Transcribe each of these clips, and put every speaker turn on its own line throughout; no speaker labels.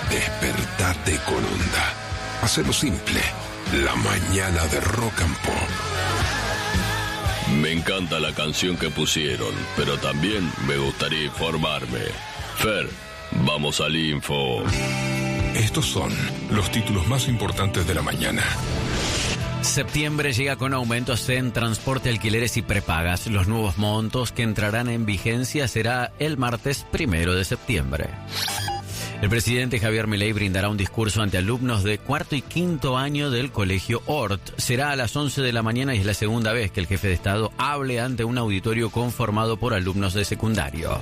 Despertate con Onda. Hacelo simple. La mañana de Rock and Pop.
Me encanta la canción que pusieron, pero también me gustaría informarme. Fer, vamos al info.
Estos son los títulos más importantes de la mañana.
Septiembre llega con aumentos en transporte, alquileres y prepagas. Los nuevos montos que entrarán en vigencia será el martes 1 de septiembre. El presidente Javier Milei brindará un discurso ante alumnos de cuarto y quinto año del Colegio Hort. Será a las 11 de la mañana y es la segunda vez que el jefe de Estado hable ante un auditorio conformado por alumnos de secundario.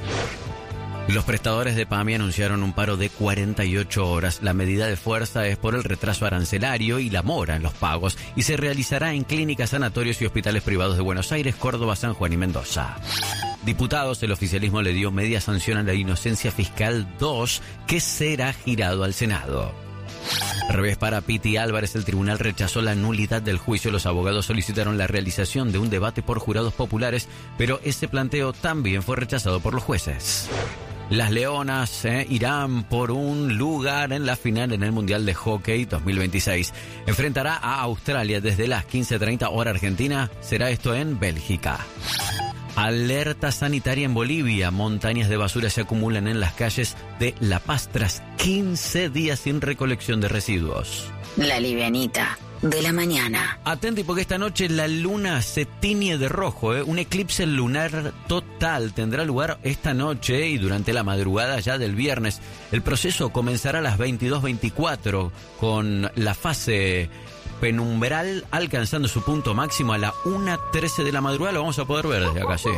Los prestadores de PAMI anunciaron un paro de 48 horas. La medida de fuerza es por el retraso arancelario y la mora en los pagos y se realizará en clínicas, sanatorios y hospitales privados de Buenos Aires, Córdoba, San Juan y Mendoza. Diputados, el oficialismo le dio media sanción a la inocencia fiscal 2 que será girado al Senado. Revés para Piti Álvarez, el tribunal rechazó la nulidad del juicio. Los abogados solicitaron la realización de un debate por jurados populares, pero ese planteo también fue rechazado por los jueces. Las Leonas irán por un lugar en la final en el Mundial de Hockey 2026. Enfrentará a Australia desde las 15:30 hora argentina. Será esto en Bélgica. Alerta sanitaria en Bolivia. Montañas de basura se acumulan en las calles de La Paz tras 15 días sin recolección de residuos.
La livianita de la mañana.
Atenti porque esta noche la luna se tiñe de rojo. Un eclipse lunar total tendrá lugar esta noche y durante la madrugada ya del viernes. El proceso comenzará a las 22:24 con la fase penumbral alcanzando su punto máximo a la 1:13 de la madrugada. Lo vamos a poder ver desde acá, sí.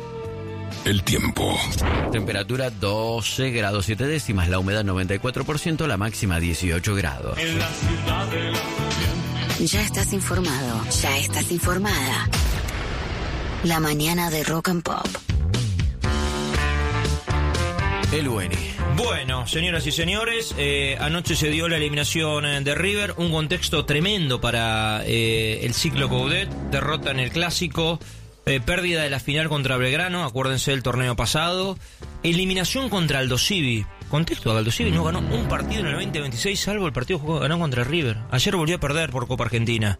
El tiempo.
Temperatura 12 grados 7 décimas, la humedad 94%, la máxima 18 grados.
En la ciudad de la...
Ya estás informado, ya estás informada. La mañana de Rock and Pop.
El Weni.
Bueno, señoras y señores, anoche se dio la eliminación de River, un contexto tremendo para el ciclo Coudet, derrota en el Clásico, pérdida de la final contra Belgrano, acuérdense del torneo pasado, eliminación contra Aldo Civi. Contexto, Aldo Civi no ganó un partido en el 2026, salvo el partido que ganó contra River. Ayer volvió a perder por Copa Argentina.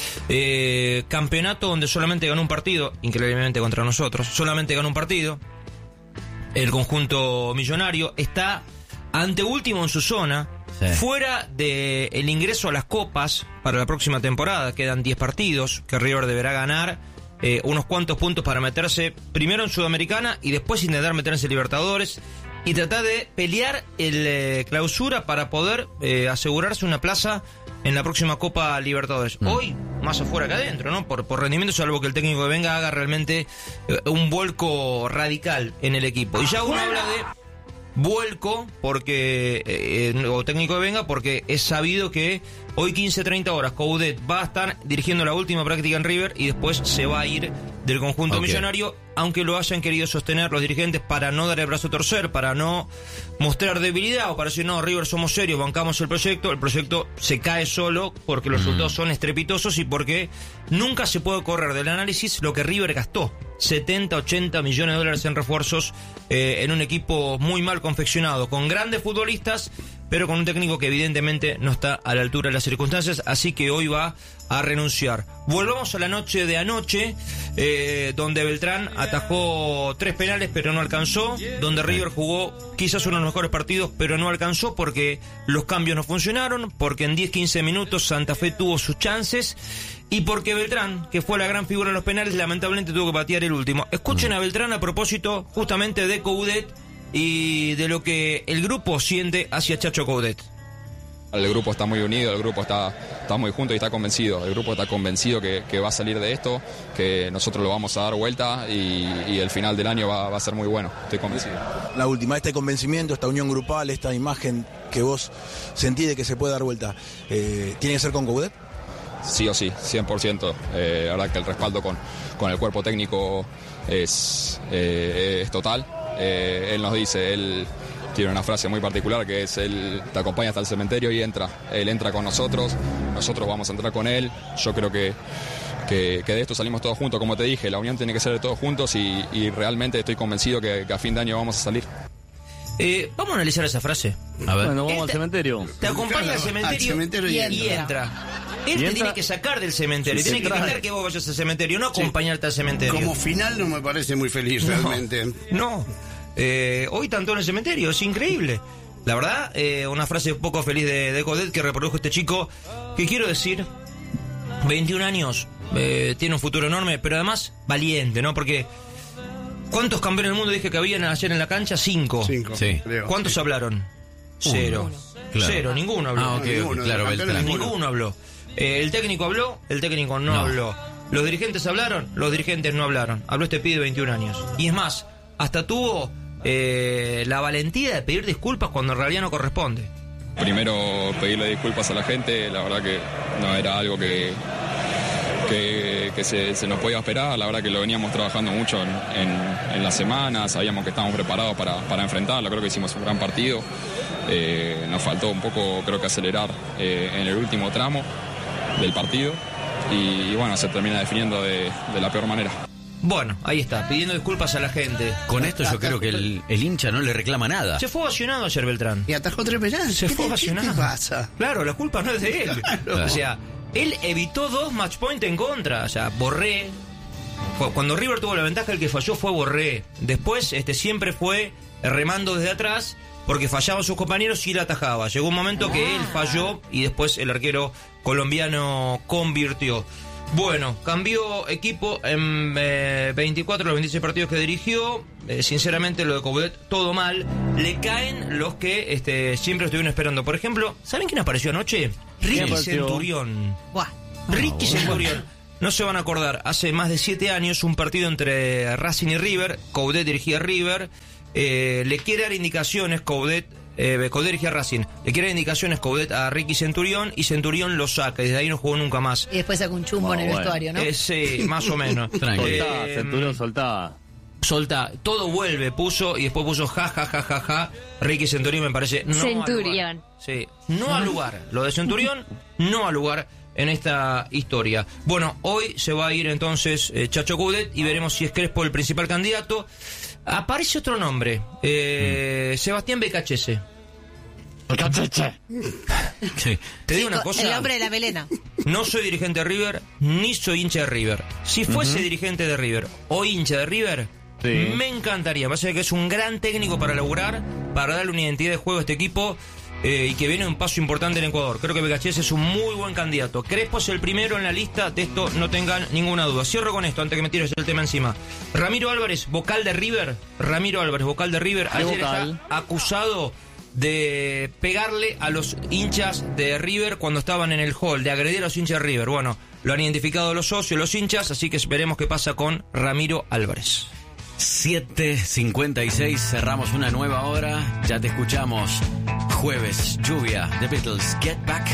Campeonato donde solamente ganó un partido, increíblemente contra nosotros, solamente ganó un partido. El conjunto millonario está anteúltimo en su zona, sí, fuera del ingreso a las copas para la próxima temporada. Quedan 10 partidos que River deberá ganar, unos cuantos puntos para meterse primero en Sudamericana y después intentar meterse en Libertadores y tratar de pelear el clausura para poder asegurarse una plaza en la próxima Copa Libertadores. Hoy, más afuera que adentro, ¿no? Por rendimiento, salvo que el técnico que venga haga realmente un vuelco radical en el equipo. Y ya uno habla de vuelco porque o técnico que venga, porque es sabido que hoy 15:30 horas Coudet va a estar dirigiendo la última práctica en River y después se va a ir del conjunto millonario, aunque lo hayan querido sostener los dirigentes para no dar el brazo a torcer, para no mostrar debilidad o para decir, no, River somos serios, bancamos el proyecto se cae solo porque los resultados son estrepitosos y porque nunca se puede correr del análisis lo que River gastó, 70-80 millones de dólares en refuerzos en un equipo muy mal confeccionado, con grandes futbolistas, pero con un técnico que evidentemente no está a la altura de las circunstancias, así que hoy va a renunciar. Volvamos a la noche de anoche, donde Beltrán atajó 3 penales pero no alcanzó, donde River jugó quizás uno de los mejores partidos pero no alcanzó porque los cambios no funcionaron, porque en 10-15 minutos Santa Fe tuvo sus chances y porque Beltrán, que fue la gran figura en los penales, lamentablemente tuvo que patear el último. Escuchen a Beltrán a propósito justamente de Coudet y de lo que el grupo siente hacia Chacho Coudet.
El grupo está muy unido, el grupo está muy junto y está convencido. El grupo está convencido que va a salir de esto, que nosotros lo vamos a dar vuelta y el final del año va a ser muy bueno. Estoy convencido.
La última, este convencimiento, esta unión grupal, esta imagen que vos sentís de que se puede dar vuelta, ¿tiene que ser con Coudet?
Sí o sí, 100%. La verdad que el respaldo con el cuerpo técnico es total. Él nos dice, él tiene una frase muy particular que es, él te acompaña hasta el cementerio y entra. Él entra con nosotros vamos a entrar con él. Yo creo que de esto salimos todos juntos, como te dije, la unión tiene que ser de todos juntos y realmente estoy convencido que a fin de año vamos a salir.
Vamos a analizar esa frase.
A ver.
Bueno, vamos al cementerio.
Te acompaña al cementerio y entra. Él te tiene que sacar del cementerio. Tiene que evitar que vos vayas al cementerio, no acompañarte al cementerio.
Como final no me parece muy feliz, realmente.
No. Hoy tanto en el cementerio, es increíble. La verdad, una frase poco feliz de Coudet que reprodujo este chico, que quiero decir, 21 años, tiene un futuro enorme, pero además valiente, ¿no? Porque ¿cuántos campeones del mundo dije que habían ayer en la cancha? 5.
Sí.
Creo.
¿Cuántos hablaron? 0.
Claro.
0, ninguno habló.
Ah, ok,
Ninguno,
claro,
campeones
Beltrán.
Ninguno habló. El técnico habló, el técnico no habló. Los dirigentes hablaron, los dirigentes no hablaron. Habló este pibe de 21 años. Y es más, hasta tuvo la valentía de pedir disculpas cuando en realidad no corresponde.
Primero pedirle disculpas a la gente, la verdad que no era algo que se nos podía esperar, la verdad que lo veníamos trabajando mucho en la semana, sabíamos que estábamos preparados para enfrentarlo, creo que hicimos un gran partido, nos faltó un poco creo que acelerar en el último tramo del partido y bueno, se termina definiendo de la peor manera.
Bueno, ahí está, pidiendo disculpas a la gente.
Con esto yo creo que el hincha no le reclama nada.
Se fue ovacionado ayer Beltrán.
Y atajó 3 penales.
Se fue ovacionado.
¿Qué te pasa?
Claro, la culpa no es de él.
Claro.
O sea, él evitó 2 match point en contra. O sea, Borré. Cuando River tuvo la ventaja, el que falló fue Borré. Después, siempre fue remando desde atrás porque fallaban sus compañeros y él atajaba. Llegó un momento que él falló y después el arquero colombiano convirtió. Bueno, cambió equipo en 24 de los 26 partidos que dirigió. Sinceramente, lo de Coudet, todo mal. Le caen los que siempre estuvieron esperando. Por ejemplo, ¿saben quién apareció anoche? Ricky Centurión. Ricky Centurión. No se van a acordar, hace más de 7 años, un partido entre Racing y River. Coudet dirigía a River. Le quiere dar indicaciones Coudet dirigía a Racing. Le quiere dar indicaciones Coudet a Ricky Centurión y Centurión lo saca. Y desde ahí no jugó nunca más.
Y después saca un chumbo en el vestuario, ¿no?
Sí, más o menos.
Soltá, Centurión, soltá.
Soltá, todo vuelve, puso y después puso ja. Ricky Centurión me parece no
Centurión.
Sí, no al lugar. Lo de Centurión no al lugar en esta historia. Bueno, hoy se va a ir entonces Chacho Coudet y veremos si es Crespo el principal candidato. Aparece otro nombre, Sebastián Becachese.
Sí.
Te digo una cosa.
El hombre de la melena.
No soy dirigente de River, ni soy hincha de River. Si fuese dirigente de River o hincha de River, me encantaría. Me parece que es un gran técnico para laburar, para darle una identidad de juego a este equipo. Y que viene un paso importante en Ecuador. Creo que Becachese es un muy buen candidato. Crespo es el primero en la lista, de esto no tengan ninguna duda. Cierro con esto, antes que me tires el tema encima. Ramiro Álvarez, vocal de River. Ayer está acusado de pegarle a los hinchas de River cuando estaban en el hall, de agredir a los hinchas de River. Bueno, lo han identificado los socios, los hinchas, así que veremos qué pasa con Ramiro Álvarez.
7:56, cerramos una nueva hora. Ya te escuchamos. Jueves, lluvia, The Beatles, Get Back